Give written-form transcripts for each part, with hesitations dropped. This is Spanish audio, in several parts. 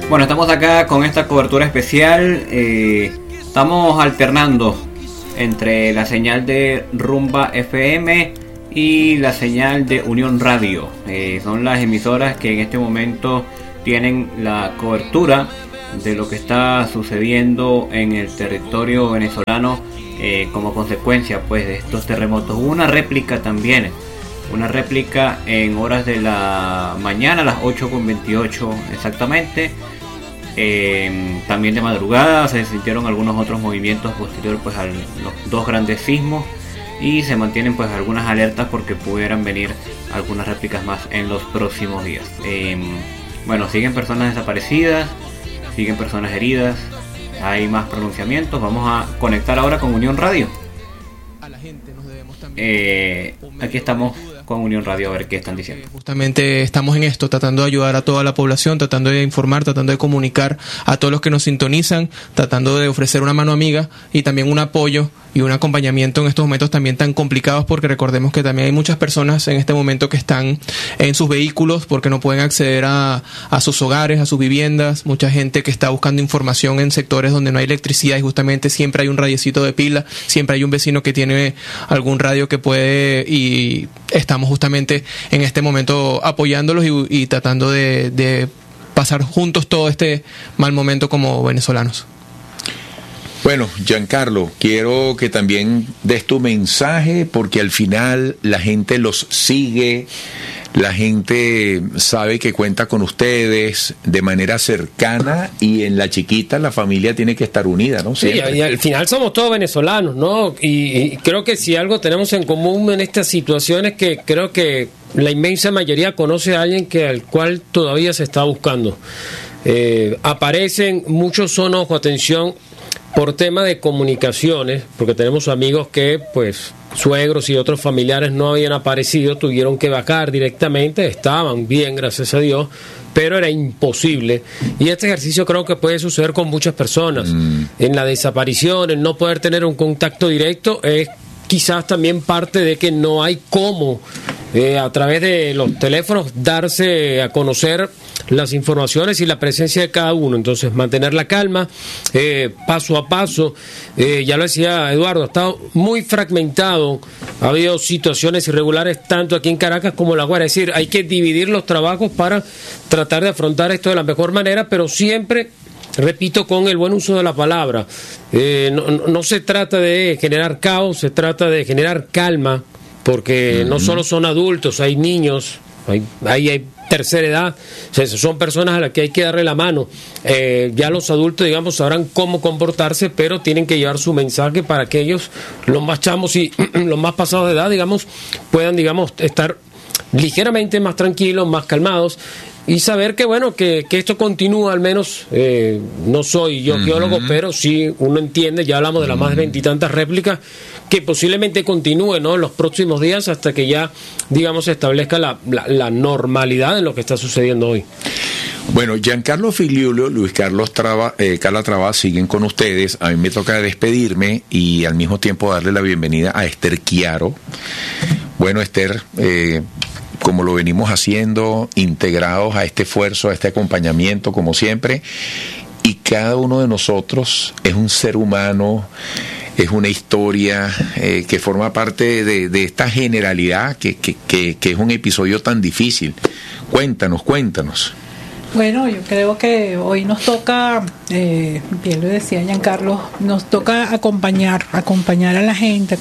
Bueno, estamos acá con esta cobertura especial. Estamos alternando entre la señal de Rumba FM y la señal de Unión Radio. Son las emisoras que en este momento tienen la cobertura de lo que está sucediendo en el territorio venezolano como consecuencia pues de estos terremotos. Hubo una réplica también, una réplica en horas de la mañana, a las 8:28 exactamente. También de madrugada se sintieron algunos otros movimientos posteriores pues a los dos grandes sismos, y se mantienen pues algunas alertas porque pudieran venir algunas réplicas más en los próximos días. Bueno, siguen personas desaparecidas, siguen personas heridas, hay más pronunciamientos. Vamos a conectar ahora con Unión Radio. Aquí estamos con Unión Radio a ver qué están diciendo. Justamente estamos en esto, tratando de ayudar a toda la población, tratando de informar, tratando de comunicar a todos los que nos sintonizan, tratando de ofrecer una mano amiga y también un apoyo y un acompañamiento en estos momentos también tan complicados, porque recordemos que también hay muchas personas en este momento que están en sus vehículos porque no pueden acceder a sus hogares, a sus viviendas, mucha gente que está buscando información en sectores donde no hay electricidad y justamente siempre hay un radiecito de pila, siempre hay un vecino que tiene algún radio que puede, y estamos justamente en este momento apoyándolos y tratando de pasar juntos todo este mal momento como venezolanos. Bueno, Giancarlo, quiero que también des tu mensaje, porque al final la gente los sigue, la gente sabe que cuenta con ustedes de manera cercana, y en La Chiquita la familia tiene que estar unida, ¿no? Siempre. Sí, y al final somos todos venezolanos, ¿no? Y creo que si algo tenemos en común en esta situación es que creo que la inmensa mayoría conoce a alguien al cual todavía se está buscando. Aparecen, muchos son, ojo, atención, por tema de comunicaciones, porque tenemos amigos que, pues, suegros y otros familiares no habían aparecido, tuvieron que bajar directamente, estaban bien, gracias a Dios, pero era imposible. Y este ejercicio creo que puede suceder con muchas personas. En la desaparición, el no poder tener un contacto directo es quizás también parte de que no hay cómo a través de los teléfonos darse a conocer las informaciones y la presencia de cada uno. Entonces, mantener la calma, paso a paso. Ya lo decía Eduardo, ha estado muy fragmentado, ha habido situaciones irregulares tanto aquí en Caracas como en La Guaira. Es decir, hay que dividir los trabajos para tratar de afrontar esto de la mejor manera, pero siempre, repito, con el buen uso de la palabra. No se trata de generar caos, se trata de generar calma, porque no solo son adultos, hay niños, hay tercera edad, o sea, son personas a las que hay que darle la mano. Ya los adultos, digamos, sabrán cómo comportarse, pero tienen que llevar su mensaje para que ellos, los más chamos y los más pasados de edad, digamos, puedan, digamos, estar ligeramente más tranquilos, más calmados, y saber que, bueno, que esto continúa. Al menos no soy yo geólogo, pero sí uno entiende, ya hablamos de las más de 20 y tantas réplicas, que posiblemente continúe, ¿no?, en los próximos días hasta que ya, digamos, se establezca la normalidad en lo que está sucediendo hoy. Bueno, Giancarlo Figliuolo, Luis Carlos Carla Traba siguen con ustedes. A mí me toca despedirme y al mismo tiempo darle la bienvenida a Esther Chiaro. Bueno, Esther, como lo venimos haciendo, integrados a este esfuerzo, a este acompañamiento, como siempre, y cada uno de nosotros es un ser humano, es una historia que forma parte de esta generalidad que es un episodio tan difícil. Cuéntanos. Bueno, yo creo que hoy nos toca, bien lo decía Giancarlo, nos toca acompañar a la gente,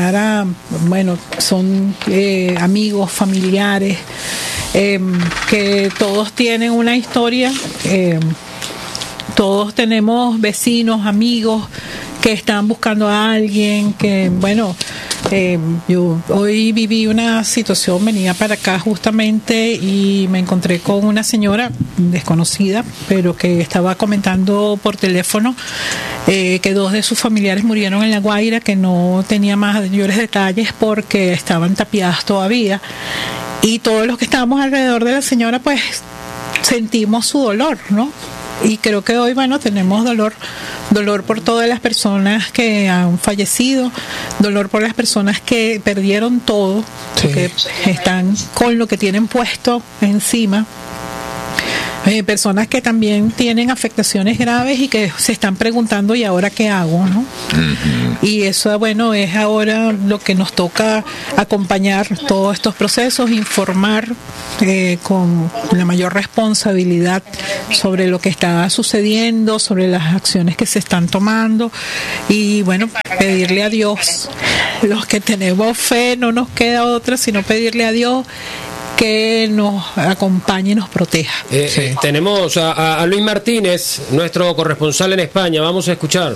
son amigos, familiares, que todos tienen una historia, todos tenemos vecinos, amigos que están buscando a alguien, que yo hoy viví una situación, venía para acá justamente y me encontré con una señora desconocida, pero que estaba comentando por teléfono que dos de sus familiares murieron en La Guaira, que no tenía mayores detalles porque estaban tapiadas todavía, y todos los que estábamos alrededor de la señora pues sentimos su dolor, ¿no? Y creo que hoy, tenemos dolor por todas las personas que han fallecido, dolor por las personas que perdieron todo, sí, que están con lo que tienen puesto encima. personas que también tienen afectaciones graves y que se están preguntando, ¿y ahora qué hago? ¿No? Y eso, bueno, es ahora lo que nos toca, acompañar todos estos procesos, informar con la mayor responsabilidad sobre lo que está sucediendo, sobre las acciones que se están tomando, y bueno, pedirle a Dios. Los que tenemos fe, no nos queda otra sino pedirle a Dios que nos acompañe y nos proteja. Sí. Tenemos a Luis Martínez, nuestro corresponsal en España. Vamos a escuchar.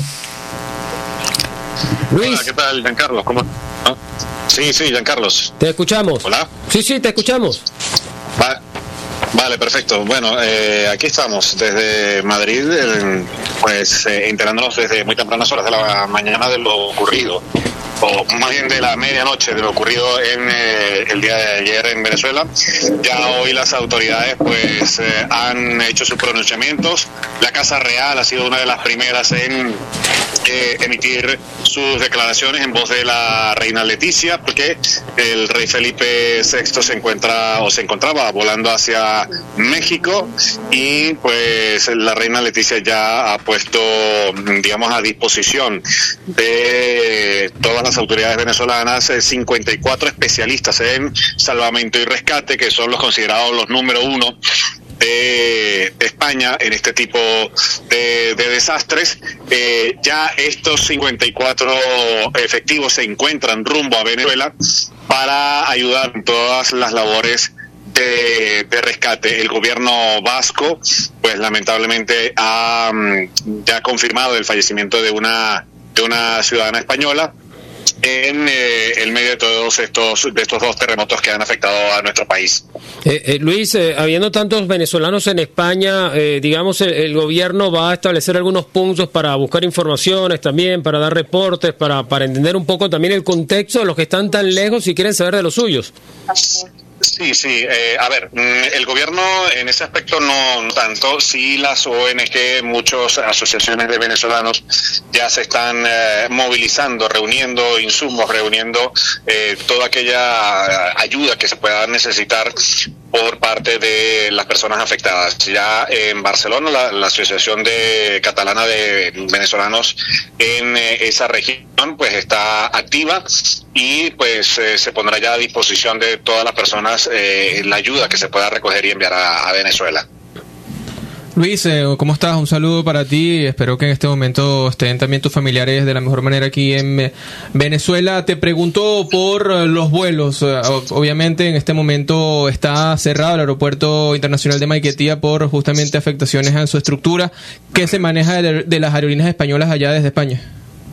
Luis. Hola, ¿qué tal, Giancarlos? ¿Cómo? ¿Ah? Sí, Giancarlos. Te escuchamos. Hola. Sí, te escuchamos. Vale, perfecto. Bueno, aquí estamos desde Madrid, enterándonos desde muy tempranas horas de la mañana de lo ocurrido, o más bien de la medianoche de lo ocurrido en el día de ayer en Venezuela. Ya hoy las autoridades han hecho sus pronunciamientos. La Casa Real ha sido una de las primeras en emitir sus declaraciones en voz de la reina Leticia, porque el rey Felipe VI se encontraba volando hacia México, y pues la reina Leticia ya ha puesto, digamos, a disposición de todas las autoridades venezolanas 54 especialistas en salvamento y rescate, que son los considerados los número uno de España en este tipo de desastres. Ya estos 54 efectivos se encuentran rumbo a Venezuela para ayudar en todas las labores de rescate. El gobierno vasco, pues lamentablemente ha ya confirmado el fallecimiento de una ciudadana española en el medio de todos estos dos terremotos que han afectado a nuestro país. Luis, habiendo tantos venezolanos en España, digamos, el gobierno va a establecer algunos puntos para buscar informaciones también, para dar reportes, para entender un poco también el contexto de los que están tan lejos y quieren saber de los suyos. Sí. A ver, el gobierno en ese aspecto no tanto. Sí, las ONG, muchas asociaciones de venezolanos ya se están movilizando, reuniendo insumos, reuniendo toda aquella ayuda que se pueda necesitar por parte de las personas afectadas. Ya en Barcelona, la Asociación Catalana de Venezolanos en esa región pues está activa, y pues se pondrá ya a disposición de todas las personas la ayuda que se pueda recoger y enviar a Venezuela. Luis, ¿cómo estás? Un saludo para ti. Espero que en este momento estén también tus familiares de la mejor manera aquí en Venezuela. Te pregunto por los vuelos. Obviamente en este momento está cerrado el aeropuerto internacional de Maiquetía por justamente afectaciones en su estructura. ¿Qué se maneja de las aerolíneas españolas allá desde España?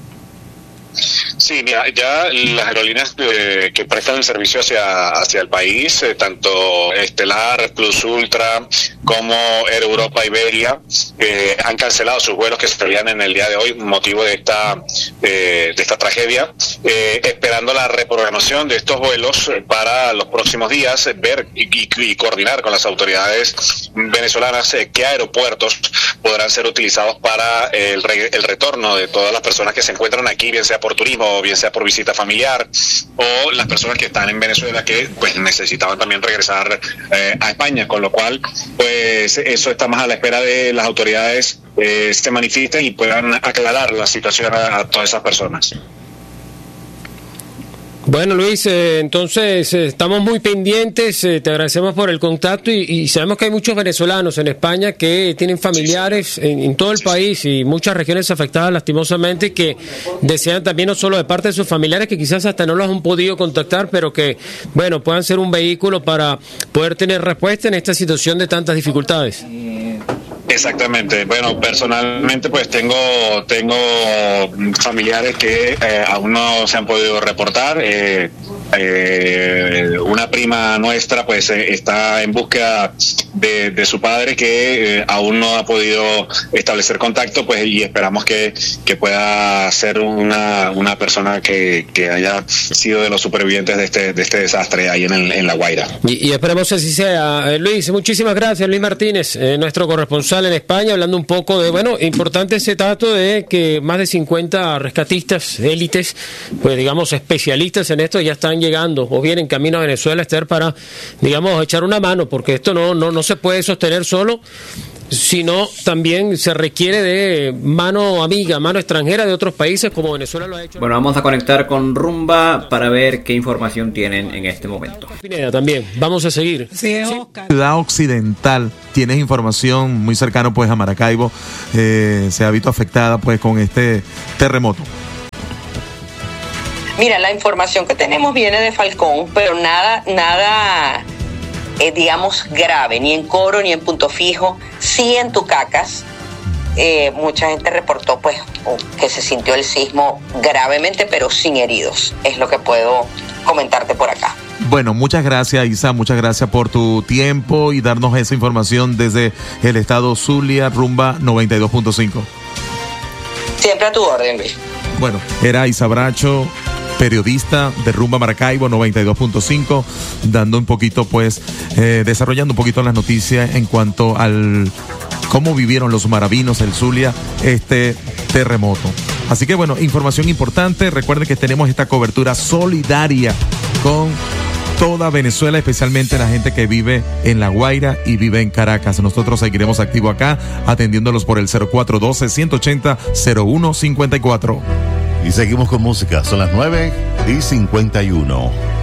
Sí, mira, ya las aerolíneas que prestan el servicio hacia el país, tanto Estelar, Plus Ultra, como Air Europa, Iberia, han cancelado sus vuelos que se traían en el día de hoy, motivo de esta tragedia, esperando la reprogramación de estos vuelos para los próximos días, ver y coordinar con las autoridades venezolanas qué aeropuertos podrán ser utilizados para el retorno de todas las personas que se encuentran aquí, bien sea por turismo o bien sea por visita familiar, o las personas que están en Venezuela que pues necesitaban también regresar a España, con lo cual pues eso está más a la espera de las autoridades se manifiesten y puedan aclarar la situación a todas esas personas. Bueno, Luis, entonces estamos muy pendientes, te agradecemos por el contacto y sabemos que hay muchos venezolanos en España que tienen familiares en todo el país y muchas regiones afectadas lastimosamente, que desean también no solo de parte de sus familiares que quizás hasta no los han podido contactar, pero que, bueno, puedan ser un vehículo para poder tener respuesta en esta situación de tantas dificultades. Exactamente. Bueno, personalmente pues tengo familiares que aún no se han podido reportar. Una prima nuestra pues está en búsqueda de su padre que aún no ha podido establecer contacto, pues, y esperamos que pueda ser una persona que haya sido de los supervivientes de este desastre ahí en La Guaira. Y esperemos que así sea. Luis, muchísimas gracias. Luis Martínez, nuestro corresponsal en España, hablando un poco de, bueno, importante ese dato de que más de 50 rescatistas, élites, pues digamos especialistas en esto, ya están están llegando o vienen camino a Venezuela, Esther, para, digamos, echar una mano, porque esto no se puede sostener solo, sino también se requiere de mano amiga, mano extranjera de otros países como Venezuela lo ha hecho. Bueno, vamos a conectar con Rumba para ver qué información tienen en este momento. Pineda, también, vamos a seguir. Sí, Oscar. Ciudad Occidental, tienes información muy cercano pues a Maracaibo, se ha visto afectada pues con este terremoto. Mira, la información que tenemos viene de Falcón, pero nada digamos, grave, ni en Coro, ni en Punto Fijo, sí en Tucacas. Mucha gente reportó pues que se sintió el sismo gravemente, pero sin heridos. Es lo que puedo comentarte por acá. Bueno, muchas gracias, Isa, muchas gracias por tu tiempo y darnos esa información desde el estado Zulia, Rumba 92.5. Siempre a tu orden, Luis. Bueno, era Isa Bracho, periodista de Rumba Maracaibo 92.5, dando un poquito pues, desarrollando un poquito las noticias en cuanto al cómo vivieron los maravinos del Zulia este terremoto. Así que bueno, información importante. Recuerden que tenemos esta cobertura solidaria con toda Venezuela, especialmente la gente que vive en La Guaira y vive en Caracas. Nosotros seguiremos activo acá, atendiéndolos por el 0412-180-0154. Y seguimos con música, son las 9:51.